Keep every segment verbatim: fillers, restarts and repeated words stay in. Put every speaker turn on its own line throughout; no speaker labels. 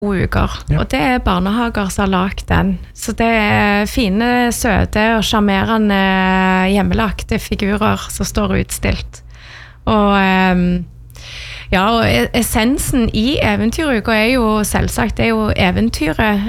uker, ja. Og det er barnehager som har lagt den. Så det er fine, søte og charmerende hjemmelagte figurer som står utstilt. Og ja, og essensen i eventyruka er jo selvsagt, det er jo eventyret.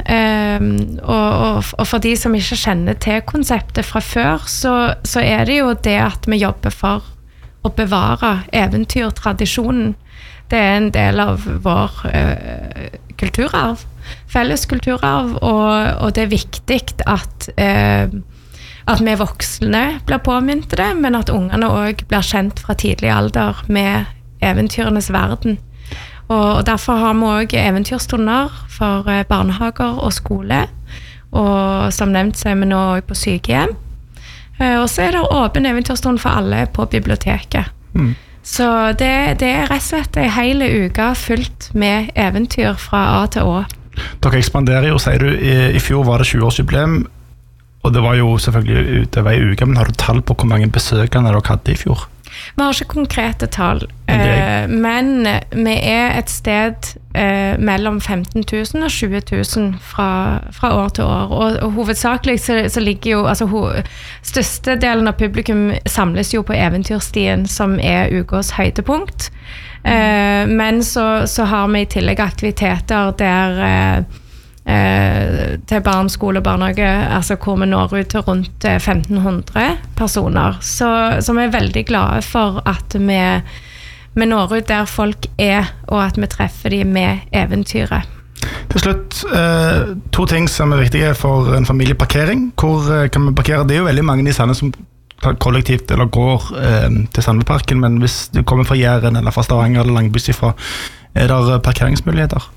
Og, og for de som ikke kjenner til konseptet fra før, så, så er det jo det at vi jobber for å bevare eventyrtradisjonen. Det er en del av vår uh, kulturarv, felles kulturarv, og, og det er viktig at, uh, at vi voksne blir påminnet det, men at ungene også blir kjent fra tidlig alder med eventyrenes verden. Og, og derfor har vi også eventyrstunder for uh, barnehager og skole, og som nevnt så er vi nå også på sykehjem. Uh, og så er det åpen eventyrstund for alle på biblioteket. Mm. Så det, det er rett og slett en hele uke fullt med eventyr fra A til Å.
Dere ekspanderer jo, sier du, i, i fjor var det tjue-årsjubileum, og det var jo selvfølgelig utover en uke, men har du tall på hvor mange besøkende dere hadde i fjor?
Vi har ikke konkrete tall, eh, men vi er et sted eh, mellom femten tusen og tjue tusen fra, fra år til år. Og, og hovedsakelig så, så ligger jo, altså ho, største delen av publikum samles jo på Eventyrstien, som er ukas høydepunkt. Eh, men så, så har vi i tillegg aktiviteter der eh, Eh, til barn, skole og barnehage, altså hvor vi når ut til rundt femten hundre personer. Så, så vi er veldig glade for at vi, vi når ut der folk er, og at vi treffer dem med eventyret.
Til slutt, eh, to ting som er viktige for en familieparkering. Hvor eh, kan vi parkere? Det er jo veldig mange i Sandnes som kollektivt eller går eh, til Sandveparken, men hvis du kommer fra Jæren eller fra Stavanger eller Langbuss ifra, er det parkeringsmuligheter?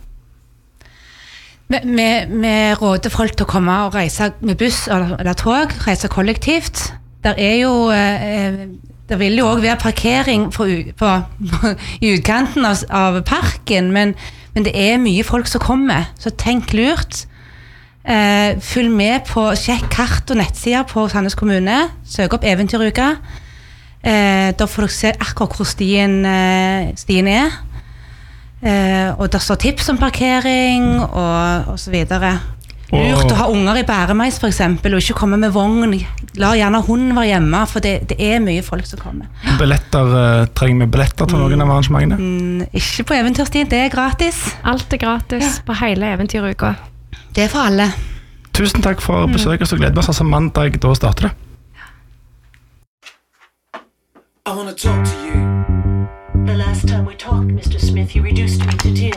Vi, vi, vi råder folk til å komme og reise med buss eller, eller tog, reise kollektivt. Der er jo, eh, der vil jo også være parkering på, på, på, i utkanten av, av parken, men, men det er mye folk som kommer, så tenk lurt. Eh, følg med på, sjekk kart og nettsider på Sandnes kommune, søk opp Eventyruka. Eh, da får dere se akkurat hvor stien, eh, stien er. Uh, og der står tips om parkering og, og så videre. Lurt å ha unger i bæremeis for eksempel, og ikke komme med vogn. La gjerne hunden være hjemme, for det, det er mye folk som kommer.
Billetter, uh, trenger vi billetter til noen av arrangementene?
Mm, ikke på Eventyrstien, det er gratis.
Alt er gratis, ja. På hele eventyruka.
Det er for alle.
Tusen takk for besøket, så gleder vi oss altså mandag, da starter det.
I wanna talk to you. The last time we talked, Mister Smith, you reduced me to tears.